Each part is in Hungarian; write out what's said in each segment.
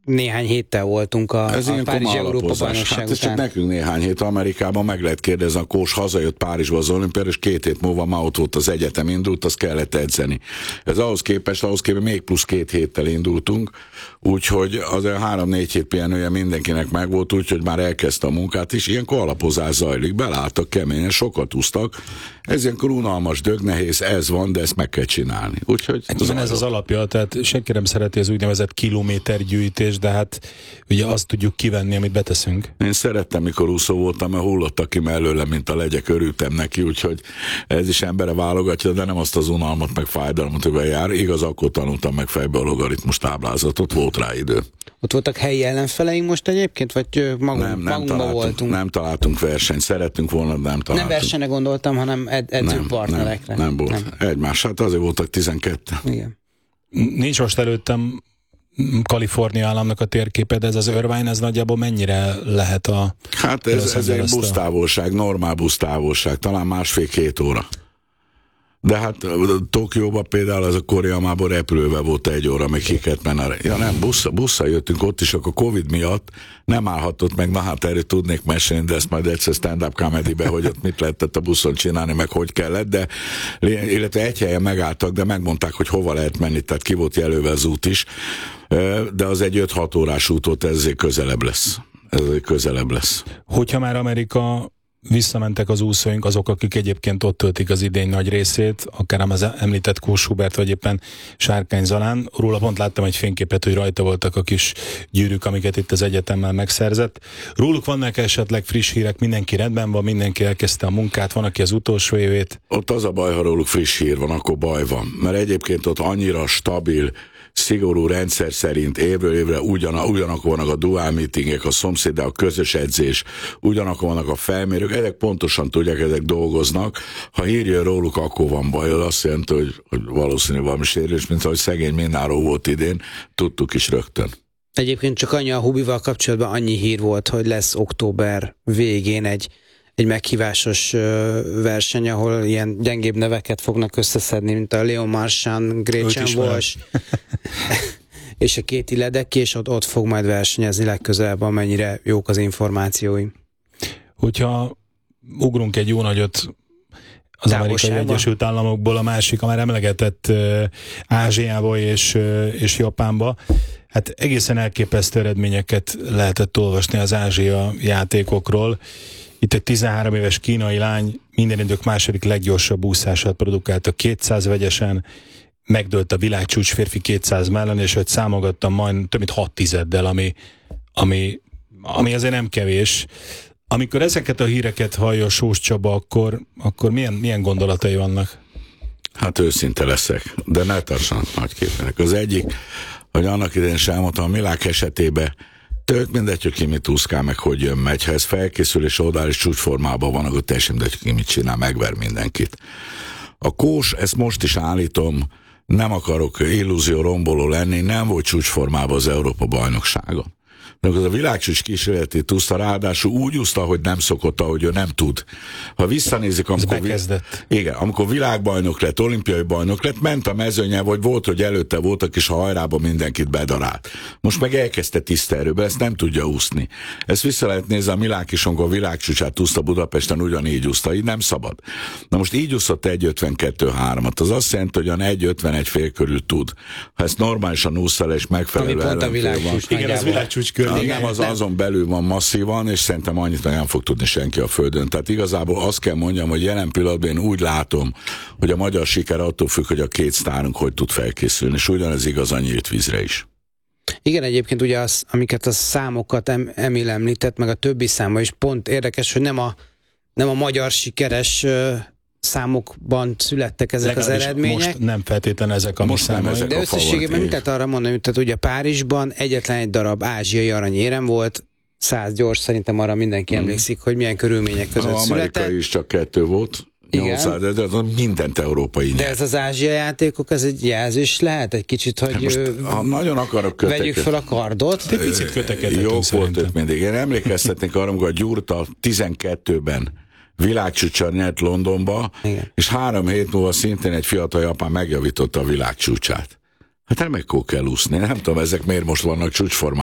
néhány héttel voltunk a Párizsi Európa-bajnokság után. Csak nekünk néhány hét. Amerikában meg lehet kérdezni, a Kós hazajött Párizsba az olimpiára, és 2 hét múlva már ott volt az egyetem, indult, azt kellett edzeni. Ez ahhoz képest még plusz 2 héttel indultunk, úgyhogy az 3-4 hét pihenője mindenkinek megvolt, úgyhogy már elkezdte a munkát is. Ilyenkor alapozás zajlik, belálltak keményen, sokat úsztak. Ez ilyenkor unalmas, dögnehéz, ez van, de ezt meg kell csinálni. Úgyhogy ez az alapja, tehát senki nem szereti az úgynevezett kilométergyűjtés, de hát ugye azt tudjuk kivenni, amit beteszünk. Én szerettem, mikor úszó voltam, mert hullottak ki mellőle, mint a legyek, örültem neki, úgyhogy ez is embere válogatja, de nem azt az unalmat, meg fájdalmat, hogy jár. Igaz, akkor tanultam meg fejbe a logaritmus táblázatot, volt rá idő. Ott voltak helyi ellenfeleink most egyébként, vagy magunkban voltunk? Nem találtunk versenyt, szerettünk volna, nem találtunk. Nem versenyre gondoltam, hanem edzőpartnerekre. Nem volt. Egymás, hát azért voltak 12. Igen. Nincs most előttem Kalifornia államnak a térképe, de ez az Irvine, ez nagyjából mennyire lehet a... Hát ez egy busztávolság, normál busztávolság, talán 1,5-2 óra. De hát Tokióban például az a Koreamából repülővel volt 1 óra, még ki kellett menni. Ja nem, busszal jöttünk ott is, akkor Covid miatt nem állhatott meg, na hát erről tudnék mesélni, de ezt majd egyszer stand-up comedy-be, hogy ott mit lehetett a buszon csinálni, meg hogy kellett, de illetve egy helyen megálltak, de megmondták, hogy hova lehet menni, tehát ki volt jelölve az út is, de az egy 5-6 órás út volt, ez közelebb lesz. Hogyha már Amerika visszamentek az úszóink, azok, akik egyébként ott töltik az idény nagy részét, akár az említett Kós Hubert, vagy éppen Sárkány Zalán. Róla pont láttam egy fényképet, hogy rajta voltak a kis gyűrűk, amiket itt az egyetemmel megszerzett. Róluk vannak esetleg friss hírek, mindenki rendben van, mindenki elkezdte a munkát, van, aki az utolsó évét. Ott az a baj, ha róluk friss hír van, akkor baj van. Mert egyébként ott annyira stabil, szigorú rendszer szerint évről évre ugyanakkor vannak a dual meetingek, a szomszéddal, a közös edzés, ugyanakkor vannak a felmérők, ezek pontosan tudják, ezek dolgoznak. Ha hír jön róluk, akkor van baj, azt jelenti, hogy valószínűleg valami sérülés, mint ahogy szegény Mináró volt idén, tudtuk is rögtön. Egyébként csak annyi a Hubival kapcsolatban annyi hír volt, hogy lesz október végén egy meghívásos verseny, ahol ilyen gyengébb neveket fognak összeszedni, mint a Leon Marchand, Gretchen Walsh és a Katie Ledecky, és ott fog majd versenyezni legközelebb, amennyire jók az információim. Hogyha ugrunk egy jó nagyot az Amerikai Egyesült Államokból a másik, a már emlegetett Ázsiába és Japánba, hát egészen elképesztő eredményeket lehetett olvasni az Ázsia játékokról. Itt egy 13 éves kínai lány minden idők második leggyorsabb úszását produkálta 200 vegyesen, megdőlt a világcsúcs férfi 200 mellett, és hogy számogattam majd több mint 6 tizeddel, ami azért nem kevés. Amikor ezeket a híreket hallja Sós Csaba, akkor milyen gondolatai vannak? Hát őszinte leszek, de ne tartsanak nagy képének. Az egyik, hogy annak idején sem mondtam, a Milák esetében tök mindegy, hogy ki mit úszkál, meg hogy jön, megy. Ha ez felkészül és odális csúcsformában van, akkor teljesen mindegy, hogy ki mit csinál, megver mindenkit. A Kós, ezt most is állítom, nem akarok illúzió romboló lenni, nem volt csúcsformában az Európa-bajnoksága. De az a világcsúcs kísérletét úszta, ráadásul úgy úszta, hogy nem szokott, ahogy ő nem tud. Ha visszanézik, amikor világbajnok lett, olimpiai bajnok lett, ment a mezőnye, vagy volt, hogy előtte voltak, és a hajrában mindenkit bedarált. Most meg elkezdte tiszta erőbe, ezt nem tudja úszni. Ezt vissza lehet nézni, a Milák is, amikor a világcsúcsát úszta Budapesten, ugyanígy úszta, így nem szabad. Na most így úszott 1.52.3-at, az azt jelenti, hogy olyan 1.51 fél körül tud. Ha ezt normálisan úszta és megfelelő ellenfél van. Igen, az világcsúcs körül. Nem, azon belül van masszívan, és szerintem annyit nem fog tudni senki a földön. Tehát igazából azt kell mondjam, hogy jelen pillanatban én úgy látom, hogy a magyar siker attól függ, hogy a két sztárunk hogy tud felkészülni, és ugyanez igaz a nyílt vízre is. Igen, egyébként ugye amiket a számokat Emil említett, meg a többi száma is pont érdekes, hogy nem a magyar sikeres számokban születtek ezek az eredmények. Most nem feltétlenül ezek a számok. De összességében mit lehet arra mondani, tehát ugye Párizsban egyetlen egy darab ázsiai aranyérem volt, 100 gyors, szerintem arra mindenki emlékszik, hogy milyen körülmények között született. Amerikai is csak 2 volt. 800, de mindent európai nyert. De ez az ázsiai játékok, ez egy jelzés lehet egy kicsit, hogy most, nagyon akarok vegyük fel a kardot. Egy picit kötekedhetünk. Jók volt ők mindig. Én emlékeztetnék arra, amikor a Gyurta 12-ben világcsúcsal nyert Londonba, igen. És 3 hét múlva szintén egy fiatal japán megjavította a világcsúcsát. Hát remekül kell úszni. Nem tudom, ezek miért most vannak csúcsformában.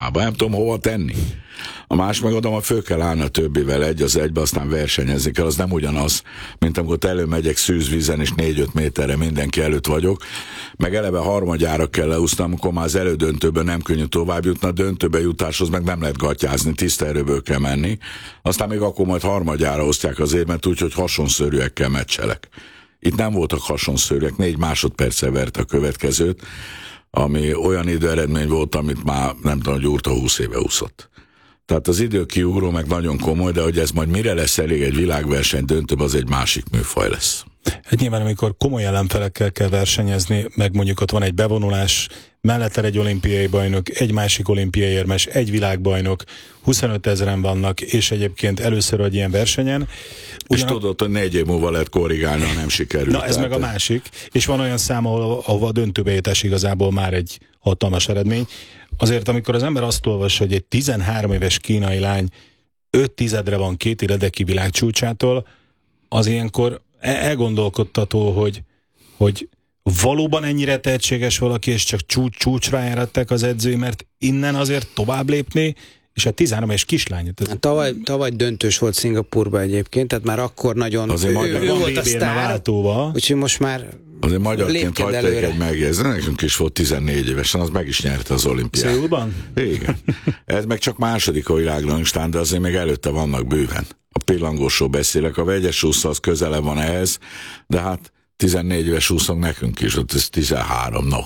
formába, nem tudom hova tenni. A más megadom, hogy föl kell állni a többivel egy az egybe, aztán versenyezni kell, az nem ugyanaz, mint amikor előmegyek szűzvízen, és 4-5 méterre mindenki előtt vagyok, meg eleve harmadjára kell leúsznom, amikor már az elődöntőben nem könnyű tovább jutni, a döntőbe jutáshoz meg nem lehet gatyázni, tiszta erőből kell menni, aztán még akkor majd harmadjára osztják az érmet, úgyhogy hasonszörűekkel meccselek. Itt nem voltak hasonszörűek, 4 másodperccel verte a következőt, ami olyan időeredmény volt, amit már nem tudom, hogy Gyurta 20 éve úszott. Tehát az időkiugró meg nagyon komoly, de hogy ez majd mire lesz elég egy világverseny döntőbb, az egy másik műfaj lesz. Hát nyilván, amikor komoly ellenfelekkel kell versenyezni, meg mondjuk ott van egy bevonulás, mellette egy olimpiai bajnok, egy másik olimpiai érmes, egy világbajnok, 25 000-en vannak, és egyébként először egy ilyen versenyen. És tudod, hogy 4 év múlva lehet korrigálni, ha nem sikerül. Na ez meg a másik, és van olyan szám, ahol a döntőbe jutás igazából már egy hatalmas eredmény. Azért, amikor az ember azt olvassa, hogy egy 13 éves kínai lány 5/10 van 2 eredeki világcsúcsától, az ilyenkor elgondolkodtató, hogy valóban ennyire tehetséges valaki, és csak csúcsra járatták az edzői, mert innen azért tovább lépni, és a 13 éves kislány. Tavaly döntős volt Szingapurban egyébként, tehát már akkor nagyon ő volt a sztár, úgyhogy most már azért magyarként hagyták egy megjegyzni, nekünk is volt 14 évesen, az meg is nyerte az olimpiát. Szőlban? Igen. Ez meg csak második a világrangstán, de azért még előtte vannak bőven. A pillangósról beszélek, a vegyes úszó az közele van ehhez, de hát 14 éves úszónk nekünk is, ott ez 13, no.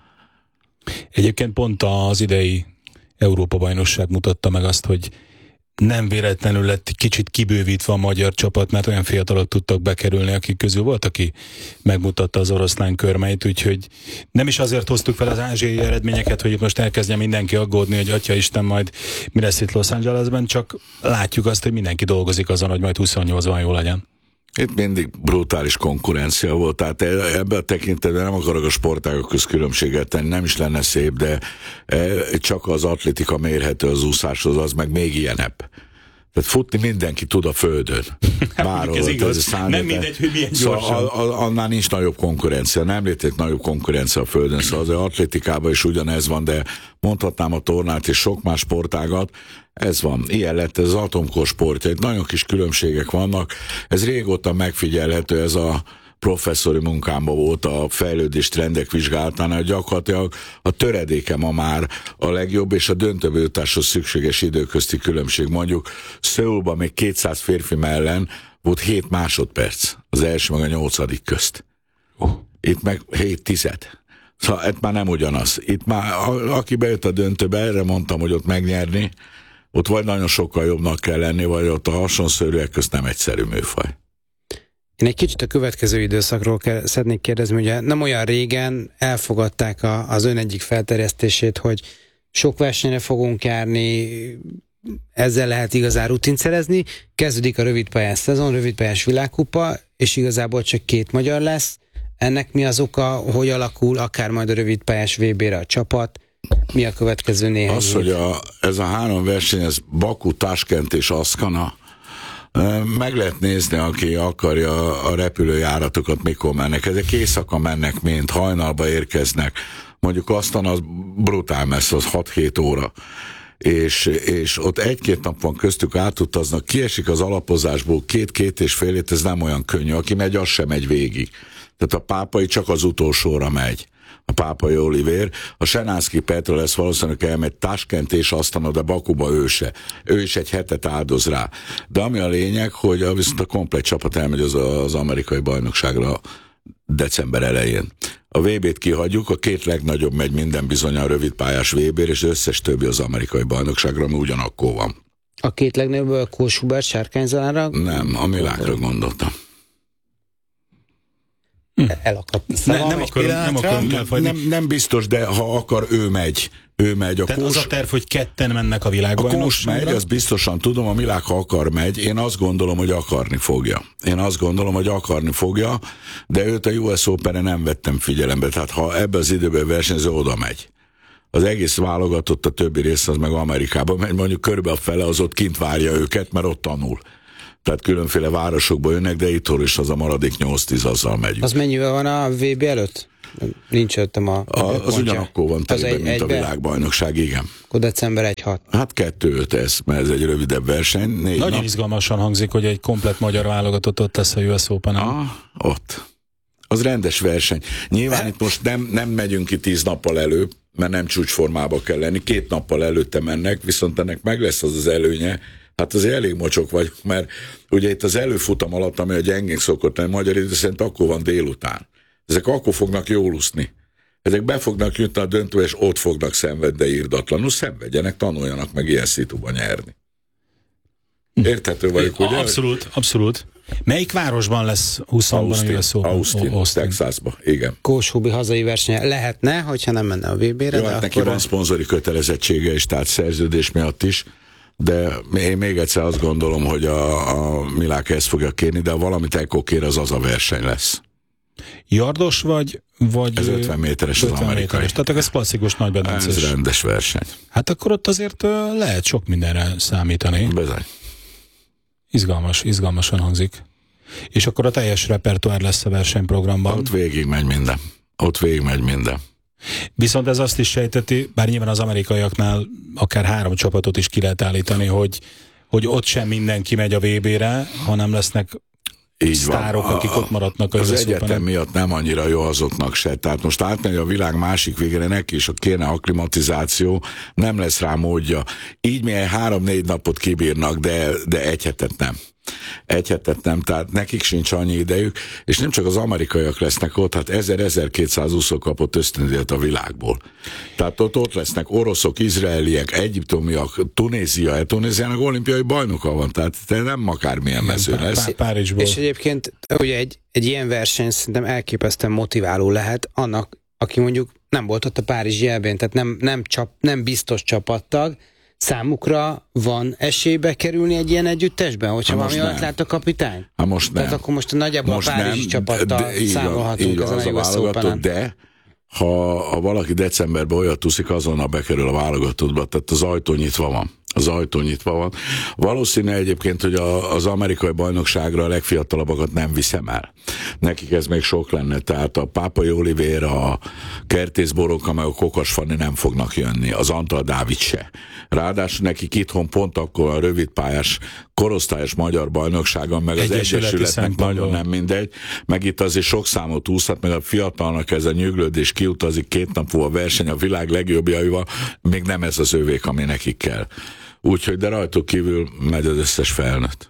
Egyébként pont az idei Európa-bajnokság mutatta meg azt, hogy nem véletlenül lett kicsit kibővítve a magyar csapat, mert olyan fiatalok tudtak bekerülni, akik közül volt, aki megmutatta az oroszlán körmeit, úgyhogy nem is azért hoztuk fel az ázsiai eredményeket, hogy itt most elkezdjen mindenki aggódni, hogy atyaisten majd mi lesz itt Los Angelesben, csak látjuk azt, hogy mindenki dolgozik azon, hogy majd 28-ban jó legyen. Itt mindig brutális konkurencia volt, tehát ebben a tekintetben nem akarok a sportágok közt különbséget tenni, nem is lenne szép, de csak az atlétika mérhető az úszáshoz, az meg még ilyenebb. Tehát futni mindenki tud a földön. Bárhol, ez igaz. Nem mindegy, hogy milyen gyorsan. Szóval annál nincs nagyobb konkurencia, nem létezik nagyobb konkurencia a földön, szóval az atlétikában is ugyanez van, de mondhatnám a tornát és sok más sportágat, ez van. Ilyen lett ez az atomkor sportja. Itt nagyon kis különbségek vannak. Ez régóta megfigyelhető, ez a professzori munkámban volt a fejlődés trendek vizsgálatánál, gyakorlatilag a töredéke ma már a legjobb, és a döntőbe jutáshoz szükséges időközti különbség. Mondjuk Szöulban még 200 férfi ellen volt 7 másodperc az első meg a 8. közt. Itt meg 7/10. Szóval ez már nem ugyanaz. Itt már, aki bejött a döntőbe, erre mondtam, hogy ott megnyerni, ott vagy nagyon sokkal jobbnak kell lenni, vagy ott a hasonszörűek közt nem egyszerű műfaj. Én egy kicsit a következő időszakról szeretnék kérdezni, ugye nem olyan régen elfogadták az ön egyik felterjesztését, hogy sok versenyre fogunk járni, ezzel lehet igazán rutint szerezni, kezdődik a rövidpályás szezon, rövidpályás világkupa, és igazából csak 2 magyar lesz. Ennek mi az oka, hogy alakul akár majd a rövidpályás VB-re a csapat? Mi a következő néhány az, hogy ez a 3 verseny, ez Baku, Taskent és Aszkana, meg lehet nézni, aki akarja a repülőjáratokat, mikor mennek. Ezek éjszaka mennek, mint hajnalba érkeznek. Mondjuk aztán az brutál messze, az 6-7 óra. És ott 1-2 nap van köztük, átutaznak, kiesik az alapozásból 2-2,5 hét, ez nem olyan könnyű. Aki megy, az sem megy végig. Tehát a Pápai csak az utolsóra megy. A Pápai Olivér, a Senánszky Petra lesz valószínűleg elmegy Taskent és aztán oda Bakuba ő is egy hetet áldoz rá. De ami a lényeg, hogy viszont a komplet csapat elmegy az amerikai bajnokságra december elején. A VB-t kihagyjuk, a 2 legnagyobb megy minden bizonnyal rövidpályás VB-re, és összes többi az amerikai bajnokságra, ami ugyanakkor van. A 2 legnagyobb a Kósubert Sárkányzalánra? Nem, a Milákra gondoltam. Elakadt. Nem biztos, de ha akar, ő megy. Tehát az a terv, hogy 2 mennek a világbajnokságra? A Kós megy, azt biztosan tudom, a Milák, ha akar, megy. Én azt gondolom, hogy akarni fogja. De őt a US Open-re nem vettem figyelembe. Tehát ha ebbe az időben versenyző, oda megy. Az egész válogatott, a többi rész az meg Amerikában megy. Mondjuk körülbelül a fele az ott kint várja őket, mert ott tanul. Tehát különféle városokba jönnek, de itthon is az a maradék 8-10, azzal megyünk. Az mennyivel van a VB előtt? Nincs öttem az ugyanakkor van teliben, mint a világbajnokság, igen. Akkor december 1-6. Hát 2-5 ez, mert ez egy rövidebb verseny. Nagyon izgalmasan hangzik, hogy egy komplett magyar válogatott ott lesz a US Open-en. Ott. Az rendes verseny. Nyilván itt most nem megyünk ki 10 nappal előbb, mert nem csúcsformába kell lenni. 2 nappal előtte mennek, viszont ennek meg lesz az előnye. Hát azért elég mocsok vagyok, mert ugye itt az előfutam alatt, ami a gyengénk szokott lenni, magyar idő szerint akkor van délután. Ezek akkor fognak jól úszni. Ezek be fognak jutni a döntőbe, és ott fognak szenvedni irdatlanul. Szenvedjenek, tanuljanak meg ilyen szituban nyerni. Érthető vagyok, ugye? Abszolút. Melyik városban lesz 20-ban a US Open? Austin, Texasban, igen. Kós Hubi hazai versenye lehetne, hogyha nem menne a VB-re. Jó, hát neki van szponzori kötelezettsége is, tehát szerződés miatt is, de én még egyszer azt gondolom, hogy a Milák ezt fogja kérni, de valamit ekkor kér, az a verseny lesz. Yardos vagy ez 50 méteres az amerikai. Méteres. Tehát ez klasszikus nagymedencés. Ez rendes verseny. Hát akkor ott azért lehet sok mindenre számítani. Bizony. Izgalmasan hangzik. És akkor a teljes repertoár lesz a versenyprogramban. Ott végig megy minden. Viszont ez azt is sejteti, bár nyilván az amerikaiaknál akár 3 csapatot is ki lehet állítani, hogy ott sem mindenki megy a VB-re, hanem lesznek így sztárok, van. Akik ott maradnak az egyetem miatt nem annyira jó azoknak se. Tehát most átmegy a világ másik végére, neki is kéne akklimatizáció, nem lesz rá módja. Így milyen 3-4 napot kibírnak, de egy hetet nem. Tehát nekik sincs annyi idejük, és nem csak az amerikaiak lesznek ott, hát 1000-1200 úszó kapott ösztöndíjat a világból. Tehát ott lesznek oroszok, izraeliek, egyiptomiak, Tunéziának olimpiai bajnoka van, tehát nem akármilyen mezőn lesz. Párizsból. És egyébként ugye egy ilyen verseny szerintem elképesztően motiváló lehet annak, aki mondjuk nem volt ott a párizsi EB-n, tehát nem biztos csapattag, számukra van esélybe kerülni egy ilyen együttesben, hogyha valami alatt lát a kapitány? Most nem. Tehát akkor most nagyjából most a párizsi csapattal számolhatunk ezen a US Open-en. De ha valaki decemberben olyat úszik, azonnal bekerül a válogatottba, tehát az ajtó nyitva van. Valószínű egyébként, hogy az amerikai bajnokságra a legfiatalabbakat nem viszem el. Nekik ez még sok lenne, tehát a Pápai Oliveira, a Kertész Boróka, meg a Kokas Fanni nem fognak jönni, az Antal Dávid se. Ráadásul nekik itthon pont akkor a rövidpályás korosztályos magyar bajnokságon, meg az Egyesületnek nagyon nem mindegy, meg itt azért sok számot úszhat, meg a fiatalnak ez a nyüglődés kiutazik 2 nap múlva verseny a világ legjobbjaival, még nem ez az övék, ami nekik kell. Úgyhogy de rajtuk kívül megy az összes felnőtt.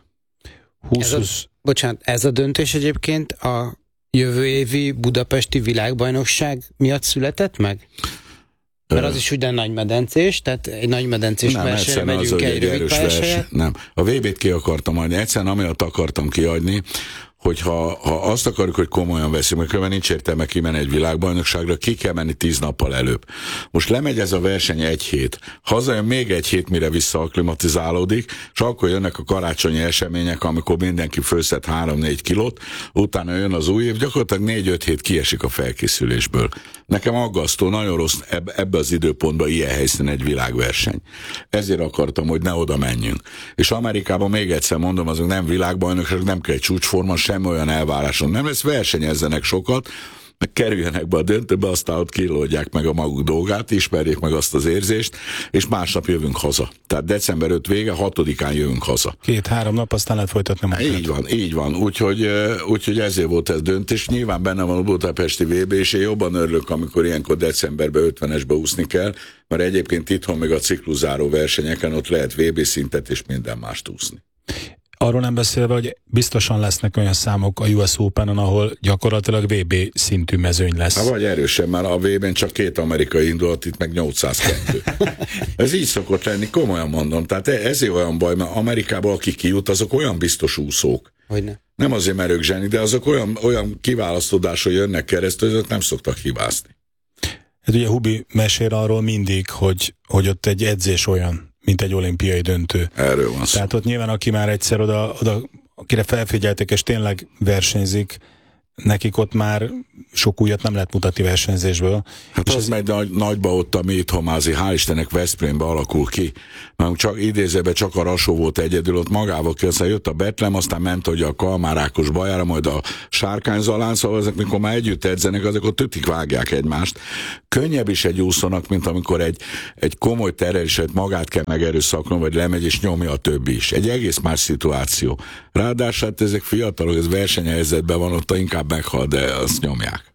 Ez a döntés egyébként a jövő évi budapesti világbajnokság miatt született meg? Mert az is ugyan nagymedencés, tehát egy nagymedencés versenyre megyünk egy rövid pályás. Nem, a VB-t ki akartam adni, egyszerűen amiatt akartam kiadni, hogy ha azt akarjuk, hogy komolyan veszünk, mert különben nincs értelme kimenni egy világbajnokságra, ki kell menni 10 nappal előbb. Most lemegy ez a verseny 1 hét, hazajön még 1 hét, mire visszaaklimatizálódik, és akkor jönnek a karácsonyi események, amikor mindenki fölszed 3-4 kilót, utána jön az új év, gyakorlatilag 4-5 hét kiesik a felkészülésből. Nekem aggasztó, nagyon rossz ebbe az időpontban ilyen helyszínen egy világverseny. Ezért akartam, hogy ne oda menjünk. És Amerikában még egyszer mondom, azok nem világbajnokság, nem kell egy csúcsforma, semmi olyan elváráson nem lesz, versenyezzenek sokat, meg kerüljenek be a döntőbe, aztán ott kilódják meg a maguk dolgát, ismerjék meg azt az érzést, és másnap jövünk haza. Tehát december 5 vége, 6-án jövünk haza. 2-3 nap, aztán lehet folytatni munkát. Így van. Úgyhogy ezért volt ez döntés. Nyilván benne van a budapesti VB, és én jobban örülök, amikor ilyenkor decemberben 50-esbe úszni kell, mert egyébként itthon még a cikluszáró versenyeken ott lehet VB szintet és minden mást úszni. Arról nem beszélve, hogy biztosan lesznek olyan számok a US Open-on, ahol gyakorlatilag VB szintű mezőny lesz. Vagy erősen, mert a VB-n csak 2 amerikai indult, itt meg 802. Ez így szokott lenni, komolyan mondom. Tehát ezért olyan baj, mert Amerikában akik kijut, azok olyan biztos úszók. Hogyne. Nem azért, mert ők zseni, de azok olyan kiválasztódásról jönnek keresztül, hogy nem szoktak hibázni. Hát ugye Hubi mesél arról mindig, hogy ott egy edzés olyan, mint egy olimpiai döntő. Erről van szó. Tehát ott nyilván, aki már egyszer oda akire felfigyeltek, és tényleg versenyzik, nekik ott már sok újat nem lehet mutatni versenyzésből. Hát az megy nagyba ott, ami itthon hál' Istennek Veszprémbe alakul ki. Mert csak idézőben csak a Rasó volt egyedül, ott magával ki, aztán jött a Betlem, aztán ment hogy a Kalmár Ákos Bajára, majd a Sárkányzalán, szóval ezek, mikor már együtt edzenek, azok ott tütik vágják egymást. Könnyebb is egy úszónak, mint amikor egy komoly terhelését magát kell megerőszakolni, vagy lemegy és nyomja a többi is. Egy egész más szituáció. Ráadásul hát ezek fiatalok, ez versenyhelyzetben van, ott inkább meghal, de azt nyomják.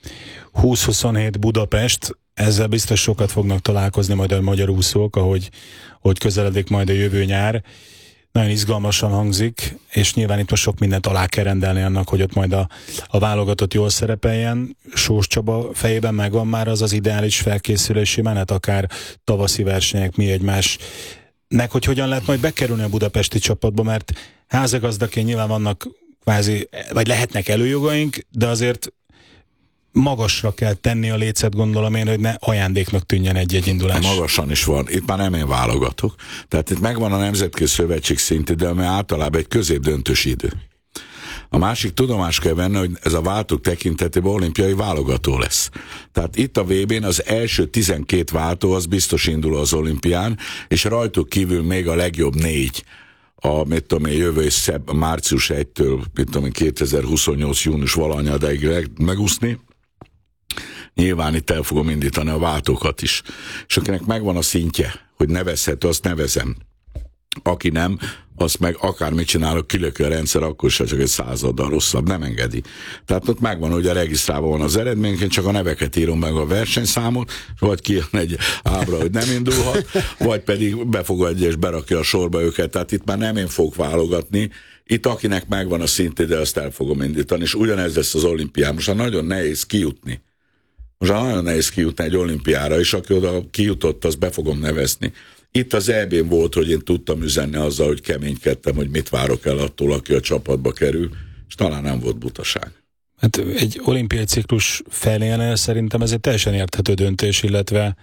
20-27 Budapest, ezzel biztos sokat fognak találkozni majd a magyar úszók, ahogy közeledik majd a jövő nyár. Nagyon izgalmasan hangzik, és nyilván itt most sok mindent alá kell rendelni annak, hogy ott majd a válogatott jól szerepeljen. Sós Csaba fejében megvan már az ideális felkészülési menet, akár tavaszi versenyek, mi egymásnek, hogy hogyan lehet majd bekerülni a budapesti csapatba, mert házigazdaként nyilván vannak kvázi, vagy lehetnek előjogaink, de azért magasra kell tenni a lécet, gondolom én, hogy ne ajándéknak tűnjen egy indulás. Magasan is van. Itt már nem én válogatok. Tehát itt megvan a Nemzetközi Szövetség szintű, de ami általában egy középdöntős idő. A másik tudomást kell venni, hogy ez a váltók tekintetében olimpiai válogató lesz. Tehát itt a VB-n az első 12 váltó az biztos indul az olimpián, és rajtuk kívül még a legjobb 4 jövő március 1-től 2028. június valanyadáig megúszni. Nyilván itt el fogom indítani a váltókat is. És akinek megvan a szintje, hogy nevezhető, azt nevezem. Aki nem, azt meg akármit csinálok, kilöki a rendszer, akkor se csak egy 100-addal rosszabb, nem engedi. Tehát ott megvan, hogy a regisztrálva van az eredményként, csak a neveket írom meg a versenyszámot, vagy kijön egy ábra, hogy nem indulhat, vagy pedig befogadja és berakja a sorba őket. Tehát itt már nem én fogok válogatni, itt akinek megvan a szintje, de azt el fogom indítani, és ugyanez lesz az olimpián. Most nagyon nehéz kijutni. Nagyon nehéz kijutni egy olimpiára, és aki oda kijutott, azt be fogom nevezni. Itt az EB-n volt, hogy én tudtam üzenni azzal, hogy keménykedtem, hogy mit várok el attól, aki a csapatba kerül, és talán nem volt butaság. Hát egy olimpiai ciklus felénél szerintem ez egy teljesen érthető döntés, illetve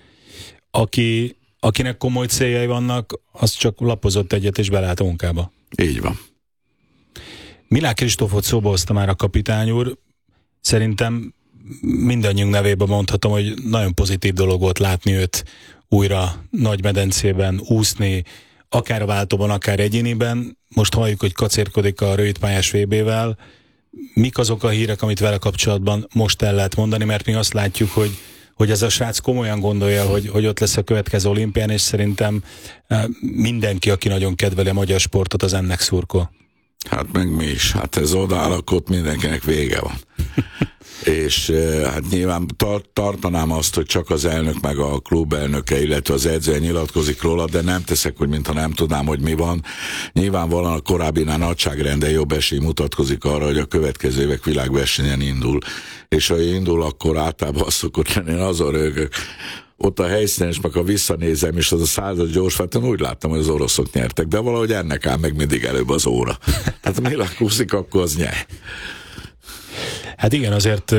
akinek komoly céljai vannak, az csak lapozott egyet és belállt a munkába. Így van. Milák Kristófot szóba hozta már a kapitány úr. Szerintem mindannyiunk nevében mondhatom, hogy nagyon pozitív dolog volt látni őt újra Nagymedencében úszni, akár a váltóban, akár egyéniben. Most halljuk, hogy kacérkodik a rövidpályás VB-vel. Mik azok a hírek, amit vele kapcsolatban most el lehet mondani, mert mi azt látjuk, hogy ez a srác komolyan gondolja, hogy ott lesz a következő olimpián, és szerintem mindenki, aki nagyon kedveli a magyar sportot, az ennek szurkol. Hát meg mi is. Hát ez odaáll, akkor mindenkinek vége van. És hát nyilván tartanám azt, hogy csak az elnök meg a klub elnöke, illetve az edző nyilatkozik róla, de nem teszek, hogy mintha nem tudnám, hogy mi van. Nyilvánvalóan a korábbinál nagyságrenden jobb esély mutatkozik arra, hogy a következő évek világversenyen indul. És ha indul, akkor általában azt szokott lenni, én azon rögök. Ott a helyszínen, és meg ha visszanézem, és az a 100-as gyorsváton úgy láttam, hogy az oroszok nyertek, de valahogy ennek áll meg mindig előbb az óra. Tehát ha Milák úszik, akkor az nyer. Hát igen, azért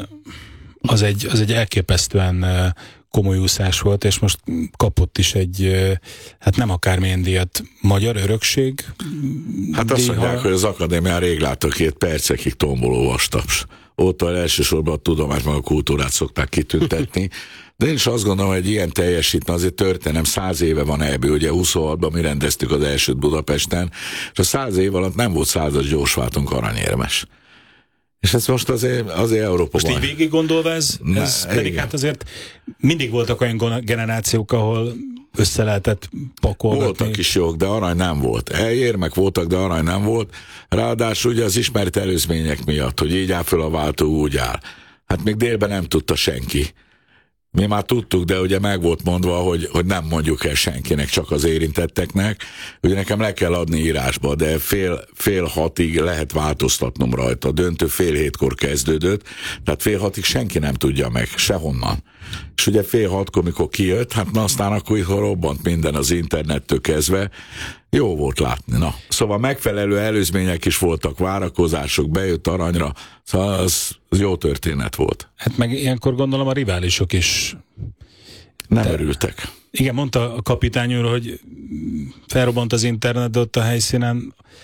az egy elképesztően komoly úszás volt, és most kapott is hát nem akármilyen díjat, magyar örökség. Hát azt mondják, hogy az akadémián rég láttak 2 percekig tomboló vastaps. Ott elsősorban a tudományt, meg a kultúrát szokták kitüntetni. De én is azt gondolom, hogy ilyen teljesítne, azért történelem 100 éve van ebből, ugye 26-ban mi rendeztük az elsőt Budapesten, és a 100 év alatt nem volt 100-as gyorsváltunk aranyérmes. És ez most azért Európában. Most így végig gondolva ez pedig hát azért mindig voltak olyan generációk, ahol össze lehetett pakolgatni. Voltak is jók, de arany nem volt. Érmek voltak, de arany nem volt. Ráadásul ugye az ismert előzmények miatt, hogy így áll föl a váltó, úgy áll. Hát még délben nem tudta senki. Mi már tudtuk, de ugye meg volt mondva, hogy nem mondjuk el senkinek, csak az érintetteknek. Ugye nekem le kell adni írásba, de fél 6-ig lehet változtatnom rajta. A döntő fél 7-kor kezdődött, tehát fél 6-ig senki nem tudja meg, sehonnan. És ugye fél 6-kor, mikor kijött, hát na aztán akkor robbant minden az internettől kezdve. Jó volt látni, na. Szóval megfelelő előzmények is voltak, várakozások, bejött aranyra, szóval az jó történet volt. Hát meg ilyenkor gondolom a riválisok is nem örültek. Igen, mondta a kapitány úr, hogy felrobbant az internet ott a helyszínen,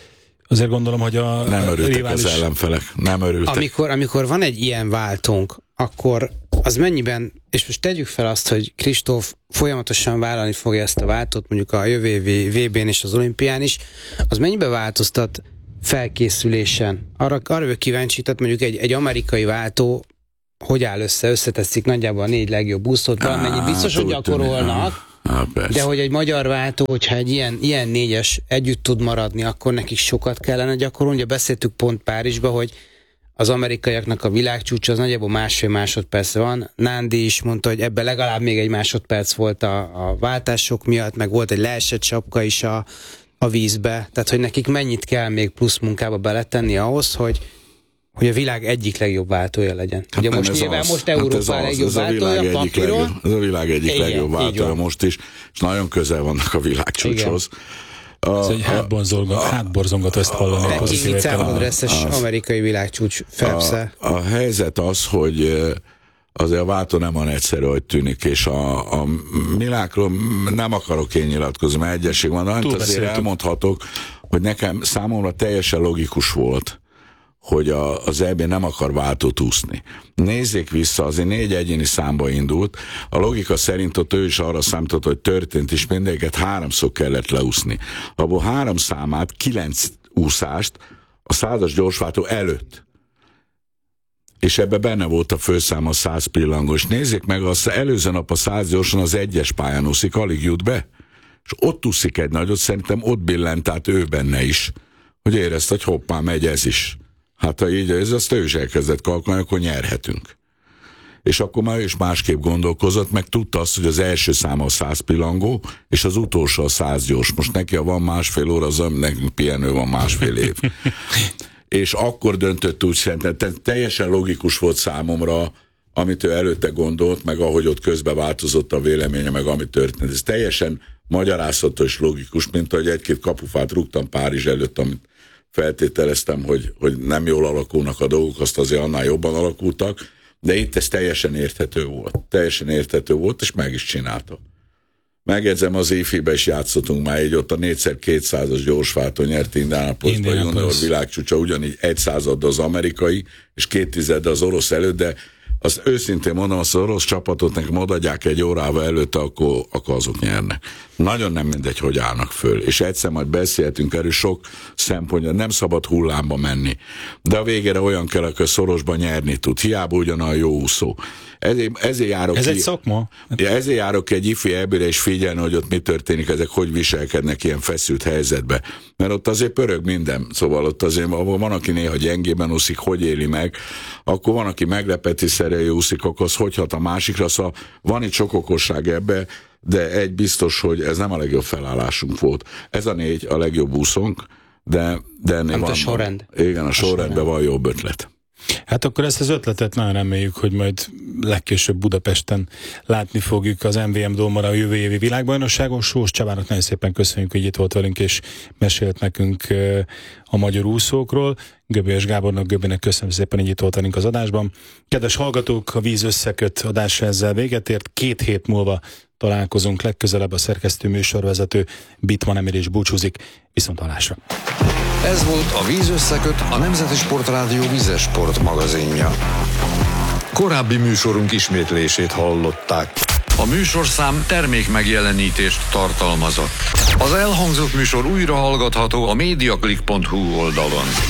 azért gondolom, hogy nem örültek az ellenfelek, nem örültek. Amikor van egy ilyen váltónk, akkor az mennyiben, és most tegyük fel azt, hogy Kristóf folyamatosan vállalni fogja ezt a váltót, mondjuk a jövő évi VB-n és az olimpián is, az mennyiben változtat felkészülésen? Arra vagyok kíváncsi, tehát mondjuk egy amerikai váltó hogy áll összeteszik nagyjából a 4 legjobb úszót, valamennyit biztos, hogy gyakorolnak, de hogy egy magyar váltó, hogyha egy ilyen 4-es együtt tud maradni, akkor nekik sokat kellene gyakorolni. Ugye beszéltük pont Párizsba, hogy az amerikaiaknak a világcsúcs az nagyjából 1,5 másodperc van. Nándi is mondta, hogy ebben legalább még 1 másodperc volt a váltások miatt, meg volt egy leesett sapka is a vízbe. Tehát, hogy nekik mennyit kell még plusz munkába beletenni ahhoz, hogy a világ egyik legjobb váltója legyen. Hát ugye most nyilván most Európa legjobb váltója papíron. Ez a világ egyik legjobb váltója most is, és nagyon közel vannak a világcsúcshoz. Ez egy hátborzongat ezt hallani. Pekingit számodresszes amerikai világcsúcs Phelps-e. A helyzet az, hogy azért a váltó nem olyan egyszerű, hogy tűnik, és a világról nem akarok én nyilatkozni, mert egyesség van, de azért elmondhatok, hogy számomra teljesen logikus volt, hogy az EB nem akar váltót úszni. Nézzék vissza, azért 4 egyéni számba indult, a logika szerint ott ő is arra számított, hogy történt, és mindegyiket 3-szor kellett leúszni. Abból 3 számát, 9 úszást a 100-as gyorsváltó előtt. És ebbe benne volt a főszám a 100 pillangos. Nézzék meg, az előző nap a 100 gyorsan az 1-es pályán úszik, alig jut be. És ott úszik egy nagyot, szerintem ott billent át ő benne is, hogy érezte, hogy hoppá, megy ez is. Hát ha így ez, azt ő is elkezdett kalkulálni, akkor nyerhetünk. És akkor már ő is másképp gondolkozott, meg tudta azt, hogy az első száma a 100 pillangó, és az utolsó a 100 gyors. Most neki, ha van 1,5 óra, az nekünk pihenő van 1,5 év. És akkor döntött úgy, szerintem teljesen logikus volt számomra, amit ő előtte gondolt, meg ahogy ott közben változott a véleménye, meg ami történt. Ez teljesen magyarázható és logikus, mint ahogy 1-2 kapufát rúgtam Párizs előtt, amit feltételeztem, hogy nem jól alakulnak a dolgok, azt azért annál jobban alakultak, de itt ez teljesen érthető volt. Teljesen érthető volt, és meg is csinálta. Megjegyzem, az EFI-be is játszottunk már, így ott a 4x200-as gyorsváltó nyert Indianapolisban junior világcsúcsa, ugyanígy 1/100 az amerikai, és 2/10 az orosz előtt, de azt őszintén mondom, azt az orosz csapatot nekem odaadják 1 órával előtte, akkor azok nyernek. Nagyon nem mindegy, hogy állnak föl. És egyszer majd beszélhetünk erről, sok szempontja, nem szabad hullámba menni. De a végére olyan kell, hogy szorosban nyerni tud. Hiába ugyanolyan jó úszó. Ezért járok egy szakma? Ezért járok egy ifi EB-re és figyelni, hogy ott mi történik, ezek hogy viselkednek ilyen feszült helyzetbe. Mert ott azért pörög minden. Szóval ott azért van, aki néha gyengében úszik, hogy éli meg, akkor van, aki meglepetésszerűen úszik, akkor az hogy hat a másikra. Szóval van itt sok okosság ebbe, de egy biztos, hogy ez nem a legjobb felállásunk volt. Ez a 4 a legjobb úszónk, de ennél van. A sorrend. Igen, a sorrendben van jobb ötlet. Hát akkor ezt az ötletet nagyon reméljük, hogy majd legkésőbb Budapesten látni fogjuk az MVM Dómara a jövő évi világbajnokságon. Sós Csabának nagyon szépen köszönjük, hogy itt volt velünk és mesélt nekünk a magyar úszókról. Göbölyös Gábornak, Göbének köszönöm szépen, hogy itt volt velünk az adásban. Kedves hallgatók, a Víz Összeköt adása ezzel véget ért. 2 hét múlva találkozunk legközelebb. A szerkesztő műsorvezető Bitman Emil is búcsúzik. Viszonthallásra. Ez volt a Víz Összeköt, a Nemzeti Sportrádió vízes sport magazinja. Korábbi műsorunk ismétlését hallották. A műsorszám termékmegjelenítést tartalmazott. Az elhangzott műsor újra hallgatható a mediaclick.hu oldalon.